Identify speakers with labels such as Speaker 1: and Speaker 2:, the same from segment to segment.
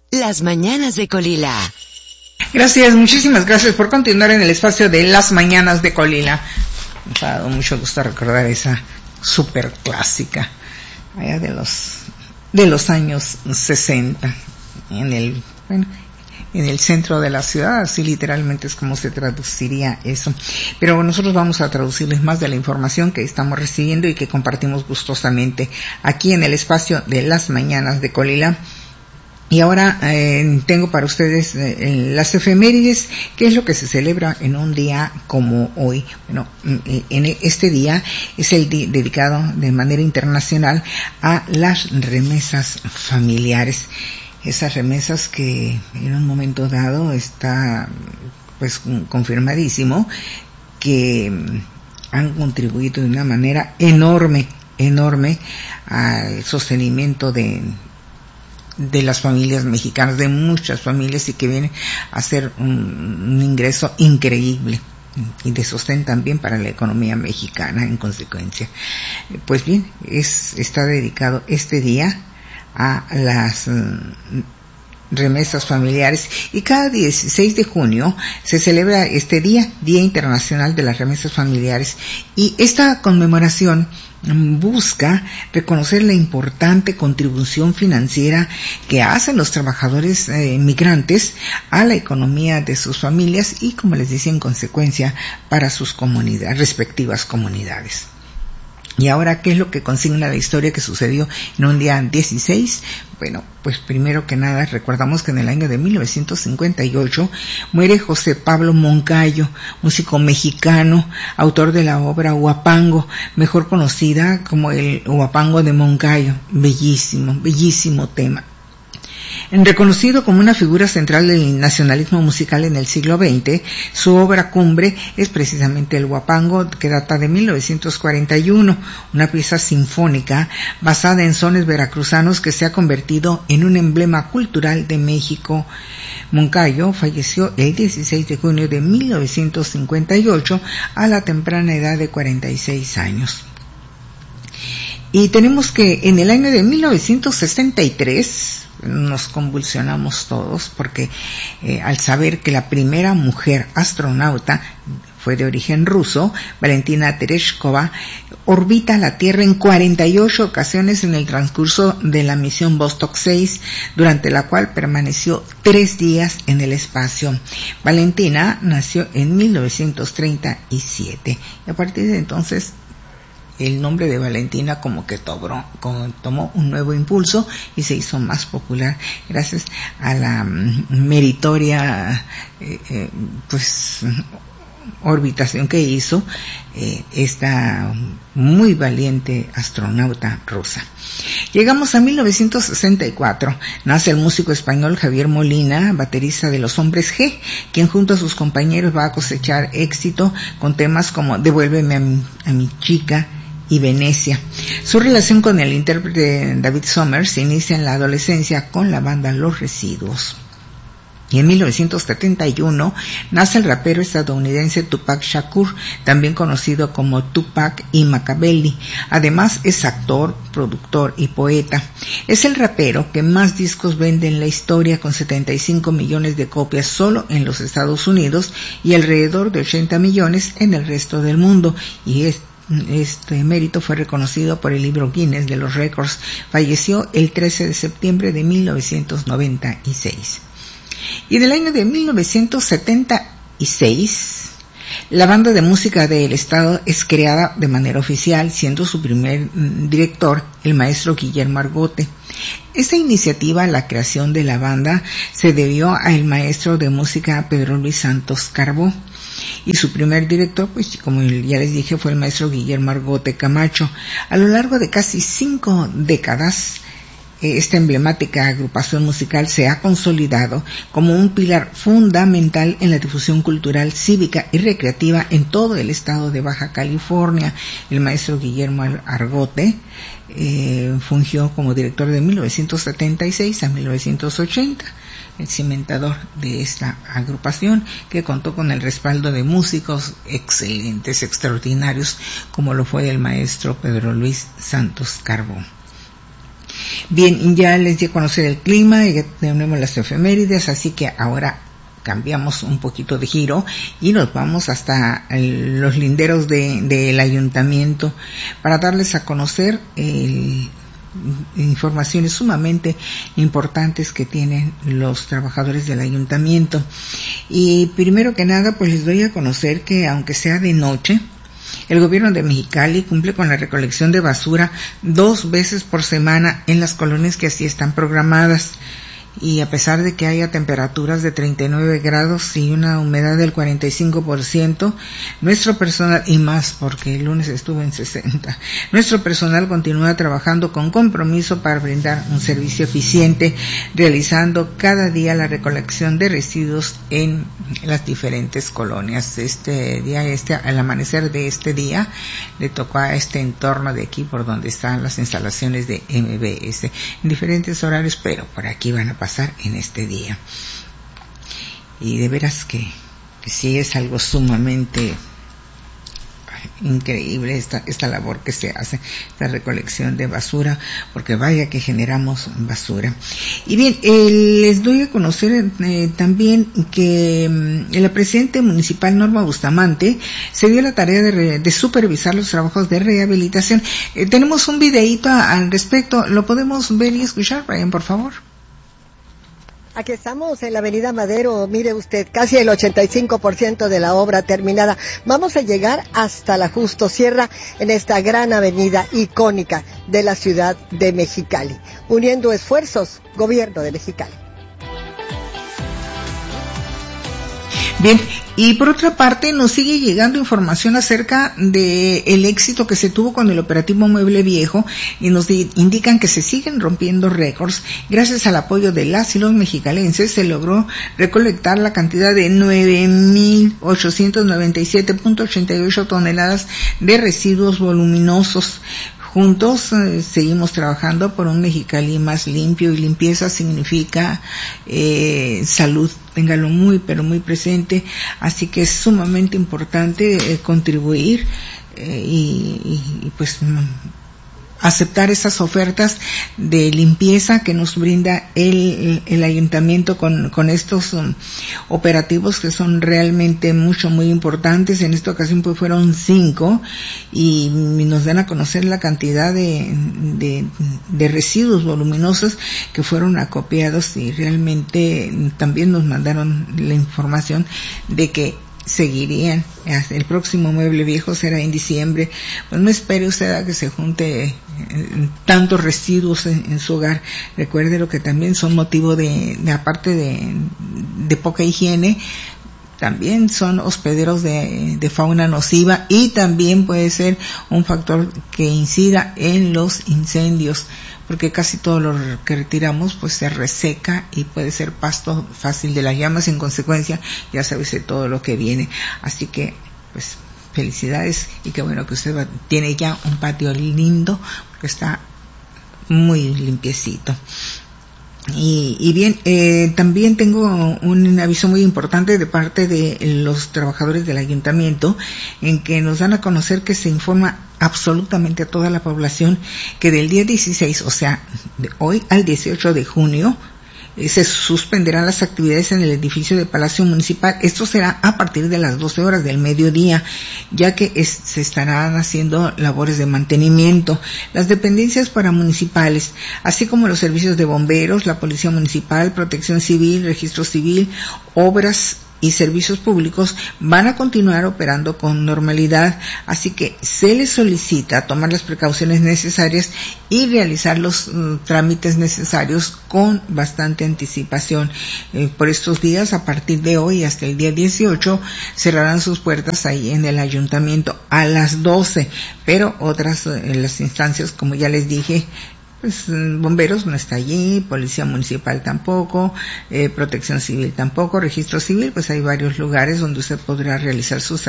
Speaker 1: Las Mañanas de Colila.
Speaker 2: Gracias, muchísimas gracias por continuar en el espacio de Las Mañanas de Colila. Nos ha dado mucho gusto recordar esa super clásica allá de los años 60 en el centro de la ciudad, así literalmente es como se traduciría eso. Pero nosotros vamos a traducirles más de la información que estamos recibiendo y que compartimos gustosamente aquí en el espacio de Las Mañanas de Colila. Y ahora tengo para ustedes las efemérides, que es lo que se celebra en un día como hoy. Bueno, en este día es el día dedicado de manera internacional a las remesas familiares. Esas remesas que en un momento dado está pues confirmadísimo que han contribuido de una manera enorme al sostenimiento de las familias mexicanas, de muchas familias, y que viene a ser un ingreso increíble y de sostén también para la economía mexicana en consecuencia. Pues bien, está dedicado este día a las remesas familiares, y cada 16 de junio se celebra este Día Internacional de las Remesas Familiares, y esta conmemoración busca reconocer la importante contribución financiera que hacen los trabajadores migrantes a la economía de sus familias y, como les decía, en consecuencia para sus respectivas comunidades. Y ahora, ¿qué es lo que consigna la historia que sucedió en un día 16? Bueno, pues primero que nada recordamos que en el año de 1958 muere José Pablo Moncayo, músico mexicano, autor de la obra Huapango, mejor conocida como el Huapango de Moncayo. Bellísimo tema. Reconocido como una figura central del nacionalismo musical en el siglo XX, su obra cumbre es precisamente el Huapango, que data de 1941, una pieza sinfónica basada en sones veracruzanos que se ha convertido en un emblema cultural de México. Moncayo falleció el 16 de junio de 1958 a la temprana edad de 46 años. Y tenemos que en el año de 1963 nos convulsionamos todos porque al saber que la primera mujer astronauta fue de origen ruso, Valentina Tereshkova, orbita la Tierra en 48 ocasiones en el transcurso de la misión Vostok 6, durante la cual permaneció 3 días en el espacio. Valentina nació en 1937 y a partir de entonces el nombre de Valentina como que tomó un nuevo impulso y se hizo más popular gracias a la meritoria orbitación que hizo esta muy valiente astronauta rusa. Llegamos a 1964. Nace el músico español Javier Molina, baterista de Los Hombres G, quien junto a sus compañeros va a cosechar éxito con temas como Devuélveme a mi chica y Venecia. Su relación con el intérprete David Summers se inicia en la adolescencia con la banda Los Residuos. Y en 1971 nace el rapero estadounidense Tupac Shakur, también conocido como Tupac y Machiavelli. Además es actor, productor y poeta. Es el rapero que más discos vende en la historia, con 75 millones de copias solo en los Estados Unidos y alrededor de 80 millones en el resto del mundo. Y este mérito fue reconocido por el libro Guinness de los récords. Falleció el 13 de septiembre de 1996. Y del año de 1976, la Banda de Música del Estado es creada de manera oficial, siendo su primer director el maestro Guillermo Argote. Esta iniciativa, la creación de la banda, se debió al maestro de música Pedro Luis Santos Carbó. Y su primer director, pues como ya les dije, fue el maestro Guillermo Argote Camacho. A lo largo de casi 5 décadas, esta emblemática agrupación musical se ha consolidado como un pilar fundamental en la difusión cultural, cívica y recreativa en todo el estado de Baja California. El maestro Guillermo Argote fungió como director de 1976 a 1980, el cimentador de esta agrupación, que contó con el respaldo de músicos excelentes, extraordinarios, como lo fue el maestro Pedro Luis Santos Carbó. Bien, ya les di a conocer el clima, ya tenemos las efemérides, así que ahora cambiamos un poquito de giro y nos vamos hasta los linderos del ayuntamiento para darles a conocer informaciones sumamente importantes que tienen los trabajadores del ayuntamiento. Y primero que nada, pues les doy a conocer que aunque sea de noche, el gobierno de Mexicali cumple con la recolección de basura 2 veces por semana en las colonias que así están programadas. Y a pesar de que haya temperaturas de 39 grados y una humedad del 45%, nuestro personal, y más porque el lunes estuvo en 60, nuestro personal continúa trabajando con compromiso para brindar un servicio eficiente, realizando cada día la recolección de residuos en las diferentes colonias. Al amanecer de este día, le tocó a este entorno de aquí por donde están las instalaciones de MBS, en diferentes horarios, pero por aquí van a pasar en este día. Y de veras que sí es algo sumamente increíble esta labor que se hace, la recolección de basura, porque vaya que generamos basura. Y bien, les doy a conocer también que la presidenta municipal Norma Bustamante se dio la tarea de supervisar los trabajos de rehabilitación. Tenemos un videíto al respecto, lo podemos ver y escuchar, Brian, por favor.
Speaker 3: Aquí estamos en la avenida Madero, mire usted, casi el 85% de la obra terminada. Vamos a llegar hasta la Justo Sierra en esta gran avenida icónica de la ciudad de Mexicali. Uniendo esfuerzos, Gobierno de Mexicali.
Speaker 2: Bien, y por otra parte nos sigue llegando información acerca de el éxito que se tuvo con el operativo Mueble Viejo y nos indican que se siguen rompiendo récords. Gracias al apoyo de las y los mexicalenses se logró recolectar la cantidad de 9,897.88 toneladas de residuos voluminosos. Juntos seguimos trabajando por un Mexicali más limpio, y limpieza significa salud. Téngalo muy, pero muy presente. Así que es sumamente importante contribuir y pues aceptar esas ofertas de limpieza que nos brinda el ayuntamiento con estos operativos que son realmente muy importantes. En esta ocasión pues fueron 5 y nos dan a conocer la cantidad de residuos voluminosos que fueron acopiados, y realmente también nos mandaron la información de que seguirían. El próximo Mueble Viejo será en diciembre. Pues no espere usted a que se junte tantos residuos en su hogar. Recuerde lo que también son motivo de aparte de poca higiene, también son hospederos de fauna nociva, y también puede ser un factor que incida en los incendios, porque casi todo lo que retiramos pues se reseca y puede ser pasto fácil de las llamas. En consecuencia, ya sabes de todo lo que viene. Así que pues felicidades, y qué bueno que usted tiene ya un patio lindo, porque está muy limpiecito. Y bien, también tengo un aviso muy importante de parte de los trabajadores del ayuntamiento, en que nos dan a conocer que se informa absolutamente a toda la población que del día 16, o sea, de hoy al 18 de junio, se suspenderán las actividades en el edificio de Palacio Municipal. Esto será a partir de las 12 horas del mediodía, ya que se estarán haciendo labores de mantenimiento. Las dependencias paramunicipales, así como los servicios de bomberos, la Policía Municipal, Protección Civil, Registro Civil, Obras y servicios públicos van a continuar operando con normalidad, así que se les solicita tomar las precauciones necesarias y realizar los trámites necesarios con bastante anticipación. Por estos días, a partir de hoy hasta el día 18, cerrarán sus puertas ahí en el ayuntamiento a las 12, pero otras las instancias, como ya les dije, pues bomberos no está allí, policía municipal tampoco, protección civil tampoco, registro civil, pues hay varios lugares donde usted podrá realizar sus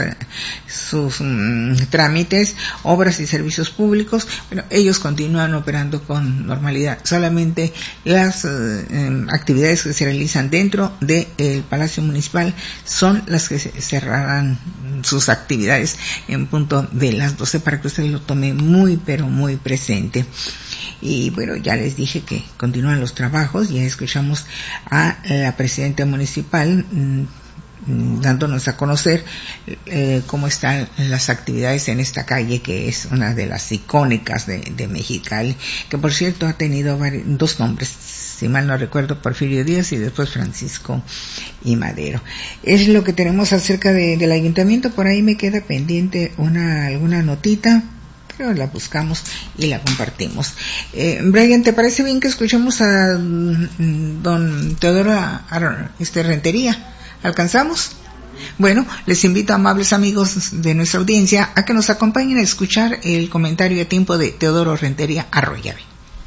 Speaker 2: trámites, obras y servicios públicos. Bueno, ellos continúan operando con normalidad. Solamente las actividades que se realizan dentro del Palacio Municipal son las que cerrarán sus actividades en punto de las 12, para que usted lo tome muy, pero muy presente. Y bueno, ya les dije que continúan los trabajos, ya escuchamos a la presidenta municipal dándonos a conocer cómo están las actividades en esta calle, que es una de las icónicas de Mexicali, que por cierto ha tenido dos nombres, si mal no recuerdo, Porfirio Díaz y después Francisco y Madero. Es lo que tenemos acerca del ayuntamiento. Por ahí me queda pendiente alguna notita, pero la buscamos y la compartimos. Brian, ¿te parece bien que escuchemos a don Teodoro Rentería? ¿Alcanzamos? Bueno, les invito, amables amigos de nuestra audiencia, a que nos acompañen a escuchar el comentario a tiempo de Teodoro Rentería Arroyave.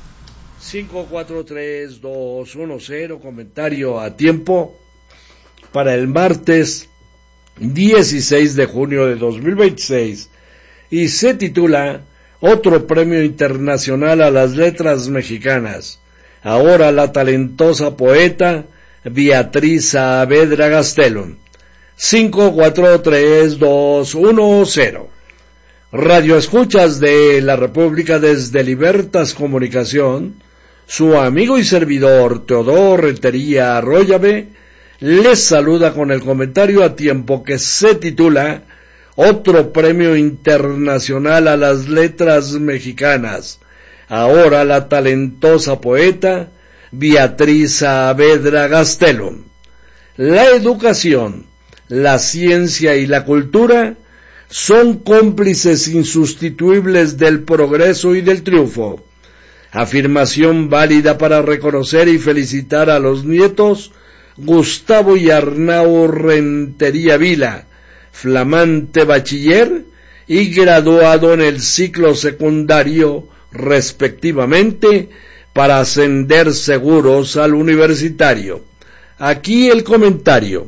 Speaker 4: 543-210, comentario a tiempo para el martes 16 de junio de 2026, y se titula Otro Premio Internacional a las Letras Mexicanas. Ahora la talentosa poeta Beatriz Saavedra Gastelum. 543-210. Radio Escuchas de la República desde Libertas Comunicación, su amigo y servidor Teodoro Rentería Arroyave les saluda con el comentario a tiempo que se titula Otro Premio Internacional a las Letras Mexicanas. Ahora la talentosa poeta Beatriz Saavedra Gastelum. La educación, la ciencia y la cultura son cómplices insustituibles del progreso y del triunfo. Afirmación válida para reconocer y felicitar a los nietos Gustavo y Arnau Rentería Vila, flamante bachiller y graduado en el ciclo secundario respectivamente, para ascender seguros al universitario. Aquí el comentario.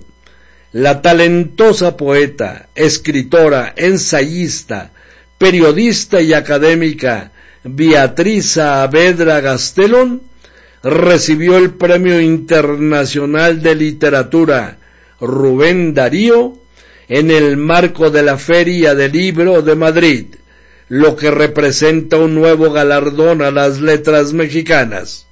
Speaker 4: La talentosa poeta, escritora, ensayista, periodista y académica Beatriz Saavedra Gastelum recibió el Premio Internacional de Literatura Rubén Darío en el marco de la Feria del Libro de Madrid, lo que representa un nuevo galardón a las letras mexicanas.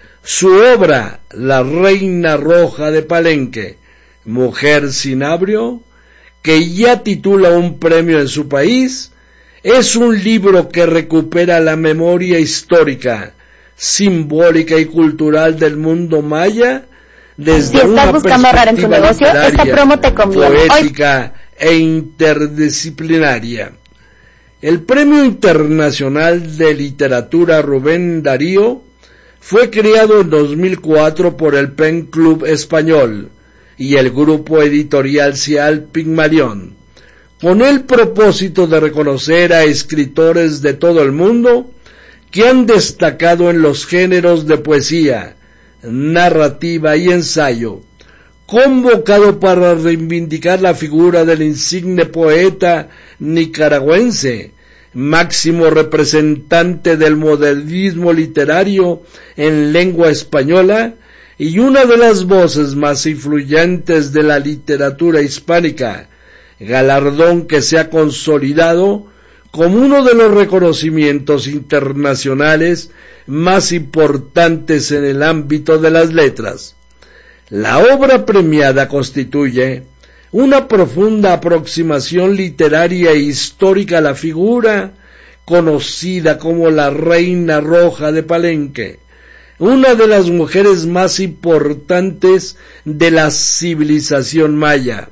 Speaker 4: Su obra, La Reina Roja de Palenque, Mujer Cinabrio, que ya titula un premio en su país, es un libro que recupera la memoria histórica, simbólica y cultural del mundo maya desde una perspectiva literaria, poética e interdisciplinaria. El Premio Internacional de Literatura Rubén Darío fue creado en 2004 por el Pen Club Español y el grupo editorial Cial Pigmalión, con el propósito de reconocer a escritores de todo el mundo que han destacado en los géneros de poesía, narrativa y ensayo, convocado para reivindicar la figura del insigne poeta nicaragüense, máximo representante del modernismo literario en lengua española y una de las voces más influyentes de la literatura hispánica, galardón que se ha consolidado como uno de los reconocimientos internacionales más importantes en el ámbito de las letras. La obra premiada constituye una profunda aproximación literaria e histórica a la figura conocida como la Reina Roja de Palenque, una de las mujeres más importantes de la civilización maya.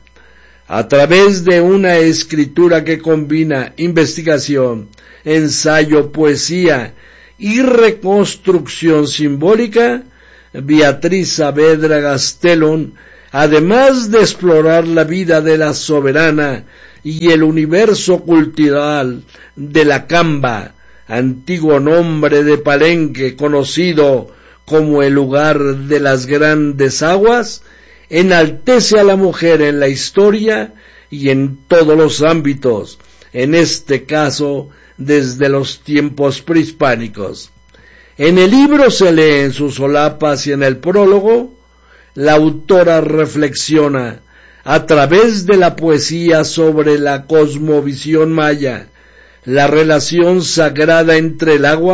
Speaker 4: A través de una escritura que combina investigación, ensayo, poesía y reconstrucción simbólica, Beatriz Saavedra Gastelum, además de explorar la vida de la soberana y el universo cultural de la Camba, antiguo nombre de Palenque, conocido como el lugar de las grandes aguas, enaltece a la mujer en la historia y en todos los ámbitos, en este caso desde los tiempos prehispánicos. En el libro se lee en sus solapas y en el prólogo, la autora reflexiona a través de la poesía sobre la cosmovisión maya, la relación sagrada entre el agua,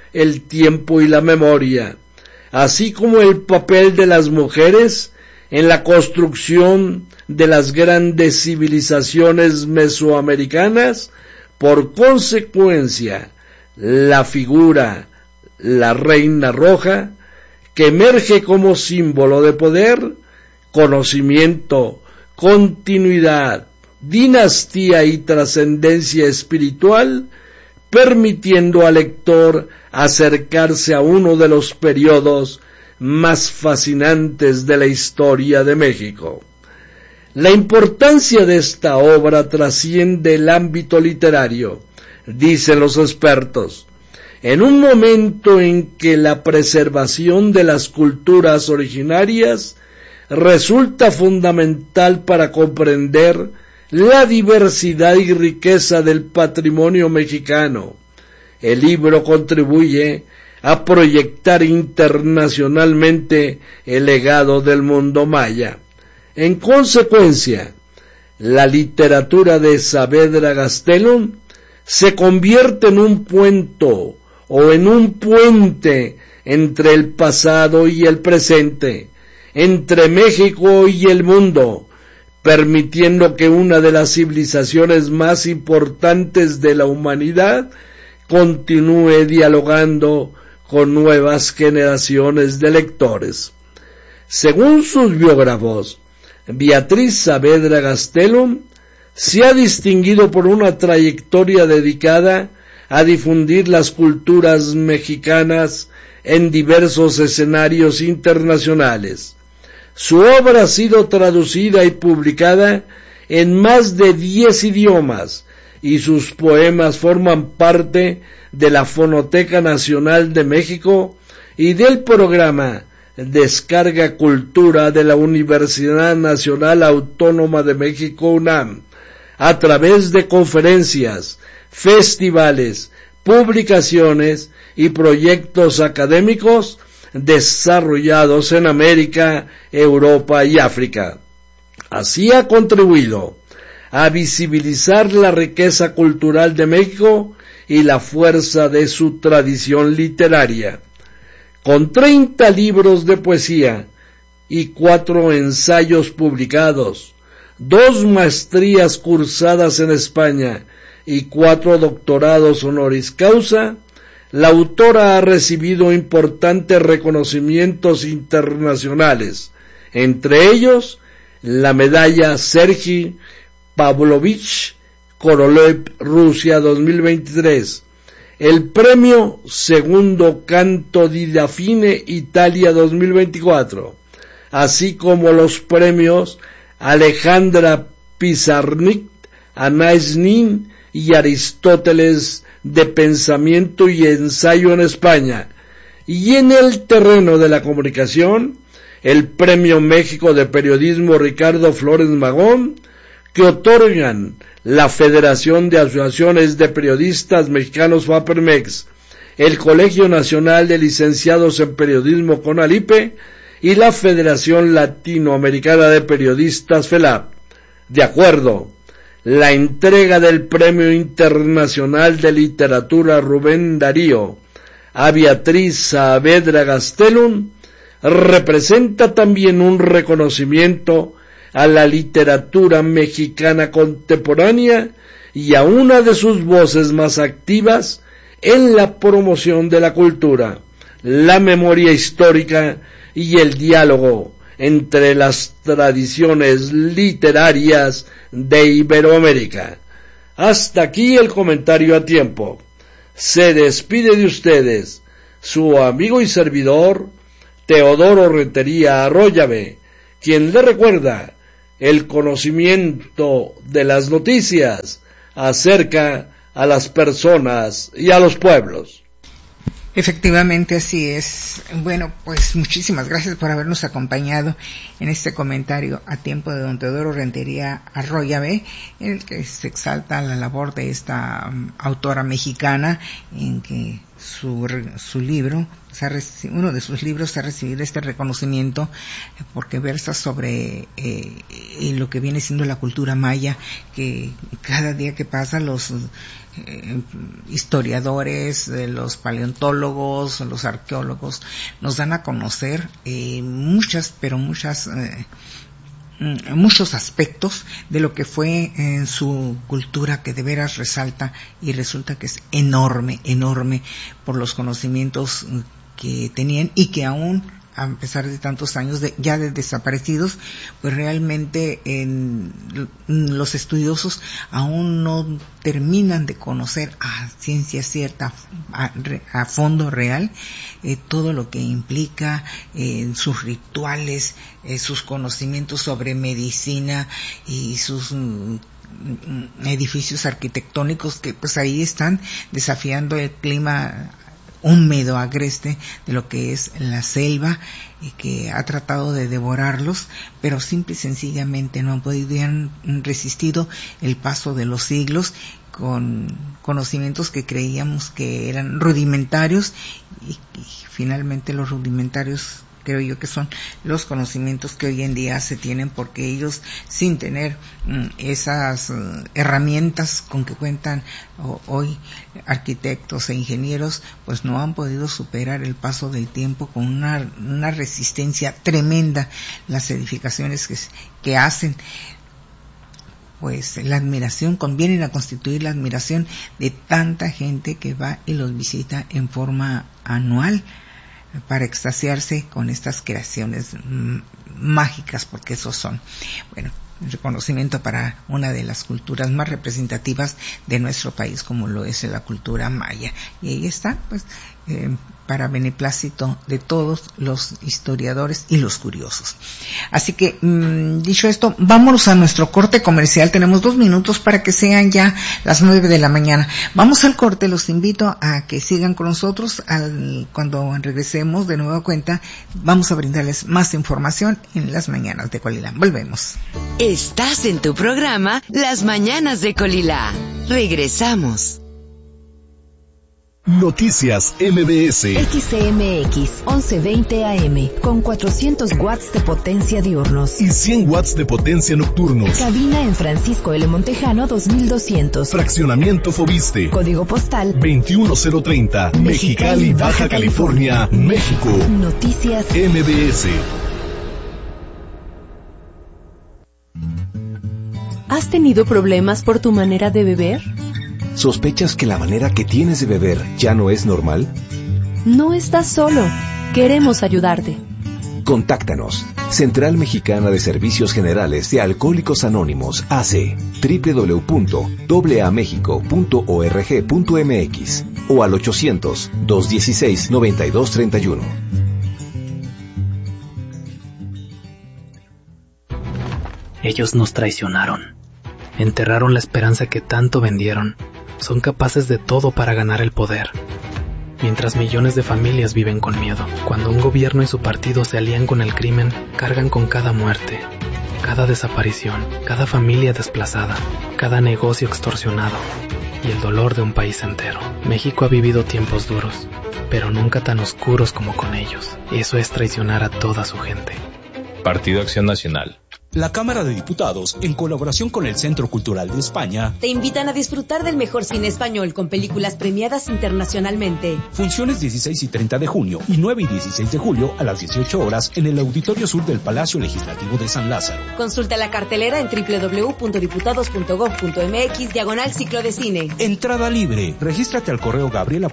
Speaker 4: el tiempo y la memoria, así como el papel de las mujeres en la construcción de las grandes civilizaciones mesoamericanas. Por consecuencia, la figura, la Reina Roja, que emerge como símbolo de poder, conocimiento, continuidad, dinastía y trascendencia espiritual, permitiendo al lector acercarse a uno de los periodos más fascinantes de la historia de México. La importancia de esta obra trasciende el ámbito literario, dicen los expertos. En un momento en que la preservación de las culturas originarias resulta fundamental para comprender la diversidad y riqueza del patrimonio mexicano, el libro contribuye a proyectar internacionalmente el legado del mundo maya. En consecuencia, la literatura de Saavedra Gastelum se convierte en un puente entre el pasado y el presente, entre México y el mundo, permitiendo que una de las civilizaciones más importantes de la humanidad continúe dialogando con nuevas generaciones de lectores. Según sus biógrafos, Beatriz Saavedra Gastelum se ha distinguido por una trayectoria dedicada a difundir las culturas mexicanas en diversos escenarios internacionales. Su obra ha sido traducida y publicada en más de 10 idiomas y sus poemas forman parte de la Fonoteca Nacional de México y del programa Descarga Cultura de la Universidad Nacional Autónoma de México, UNAM, a través de conferencias, festivales, publicaciones y proyectos académicos desarrollados en América, Europa y África. Así ha contribuido a visibilizar la riqueza cultural de México y la fuerza de su tradición literaria. Con 30 libros de poesía y 4 ensayos publicados, 2 maestrías cursadas en España y 4 doctorados honoris causa, la autora ha recibido importantes reconocimientos internacionales, entre ellos la medalla Sergei Pavlovich Korolev Rusia 2023, el premio Segundo Canto di Dafine Italia 2024, así como los premios Alejandra Pizarnik, Anais Nin y Aristóteles de Pensamiento y Ensayo en España, y en el terreno de la comunicación, el Premio México de Periodismo Ricardo Flores Magón, que otorgan la Federación de Asociaciones de Periodistas Mexicanos FAPERMEX, el Colegio Nacional de Licenciados en Periodismo CONALIPE y la Federación Latinoamericana de Periodistas FELAP. De acuerdo, la entrega del Premio Internacional de Literatura Rubén Darío a Beatriz Saavedra Gastelum representa también un reconocimiento a la literatura mexicana contemporánea y a una de sus voces más activas en la promoción de la cultura, la memoria histórica y el diálogo entre las tradiciones literarias de Iberoamérica. Hasta aquí el comentario a tiempo. Se despide de ustedes su amigo y servidor Teodoro Rentería Arroyave, quien le recuerda el conocimiento de las noticias acerca a las personas y a los pueblos.
Speaker 2: Efectivamente, así es. Bueno, pues muchísimas gracias por habernos acompañado en este comentario a tiempo de don Teodoro Rentería Arroyave, en el que se exalta la labor de esta autora mexicana, en que su libro, uno de sus libros ha recibido este reconocimiento porque versa sobre lo que viene siendo la cultura maya, que cada día que pasa los historiadores, los paleontólogos, los arqueólogos nos dan a conocer muchos aspectos de lo que fue en su cultura, que de veras resalta y resulta que es enorme por los conocimientos que tenían y que aún, a pesar de tantos años ya de desaparecidos, pues realmente los estudiosos aún no terminan de conocer a ciencia cierta, a fondo real, todo lo que implica sus rituales, sus conocimientos sobre medicina y sus edificios arquitectónicos que pues ahí están desafiando el clima húmedo, agreste de lo que es la selva, y que ha tratado de devorarlos, pero simple y sencillamente no han podido, han resistido el paso de los siglos con conocimientos que creíamos que eran rudimentarios y finalmente los rudimentarios creo yo que son los conocimientos que hoy en día se tienen, porque ellos, sin tener esas herramientas con que cuentan hoy arquitectos e ingenieros, pues no han podido superar el paso del tiempo con una resistencia tremenda. Las edificaciones que hacen, pues la admiración, vienen a constituir la admiración de tanta gente que va y los visita en forma anual para extasiarse con estas creaciones mágicas, porque esos son, bueno, reconocimiento para una de las culturas más representativas de nuestro país, como lo es la cultura maya. Y ahí está, pues, para beneplácito de todos los historiadores y los curiosos. Así que, dicho esto, vámonos a nuestro corte comercial. Tenemos 2 minutos para que sean ya las 9 de la mañana. Vamos al corte, los invito a que sigan con nosotros. Cuando regresemos de nueva cuenta, vamos a brindarles más información en las mañanas de Colilá. Volvemos.
Speaker 1: Estás en tu programa Las Mañanas de Colilá. Regresamos.
Speaker 5: Noticias MBS.
Speaker 6: XCMX 1120 AM con 400 watts de potencia diurnos
Speaker 5: y 100 watts de potencia nocturnos.
Speaker 6: Cabina en Francisco L. Montejano 2200.
Speaker 5: Fraccionamiento Fobiste.
Speaker 6: Código postal
Speaker 5: 21030. Mexicali, Baja California, México.
Speaker 6: Noticias
Speaker 5: MBS.
Speaker 6: ¿Has tenido problemas por tu manera de beber?
Speaker 7: ¿Sospechas que la manera que tienes de beber ya no es normal?
Speaker 6: No estás solo. Queremos ayudarte.
Speaker 7: Contáctanos. Central Mexicana de Servicios Generales de Alcohólicos Anónimos, AC, www.aamexico.org.mx o al 800-216-9231.
Speaker 8: Ellos nos traicionaron. Enterraron la esperanza que tanto vendieron. Son capaces de todo para ganar el poder. Mientras millones de familias viven con miedo. Cuando un gobierno y su partido se alían con el crimen, cargan con cada muerte, cada desaparición, cada familia desplazada, cada negocio extorsionado y el dolor de un país entero. México ha vivido tiempos duros, pero nunca tan oscuros como con ellos. Eso es traicionar a toda su gente.
Speaker 9: Partido Acción Nacional.
Speaker 10: La Cámara de Diputados, en colaboración con el Centro Cultural de España,
Speaker 11: te invitan a disfrutar del mejor cine español con películas premiadas internacionalmente.
Speaker 10: Funciones 16 y 30 de junio y 9 y 16 de julio a las 18 horas en el Auditorio Sur del Palacio Legislativo de San Lázaro.
Speaker 11: Consulta la cartelera en www.diputados.gov.mx/ciclo de cine.
Speaker 10: Entrada libre. Regístrate al correo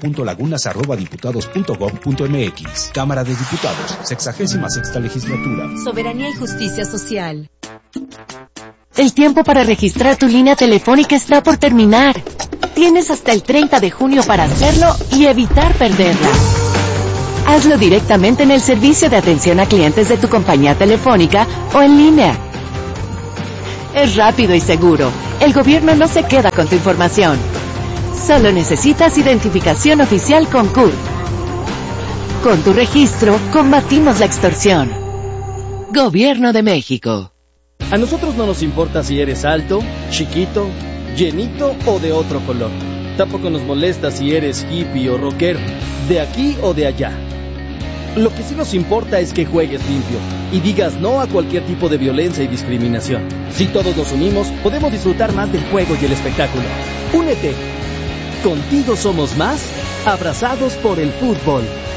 Speaker 10: gabriela.lagunas@diputados.gov.mx. Cámara de Diputados, 66ª Legislatura.
Speaker 11: Soberanía y justicia social.
Speaker 6: El tiempo para registrar tu línea telefónica está por terminar. Tienes hasta el 30 de junio para hacerlo y evitar perderla. Hazlo directamente en el servicio de atención a clientes de tu compañía telefónica o en línea. Es rápido y seguro. El gobierno no se queda con tu información. Solo necesitas identificación oficial con CURP. Con tu registro, combatimos la extorsión. Gobierno de México.
Speaker 12: A nosotros no nos importa si eres alto, chiquito, llenito o de otro color. Tampoco nos molesta si eres hippie o rockero, de aquí o de allá. Lo que sí nos importa es que juegues limpio y digas no a cualquier tipo de violencia y discriminación. Si todos nos unimos, podemos disfrutar más del juego y el espectáculo. Únete. Contigo somos más, abrazados por el fútbol.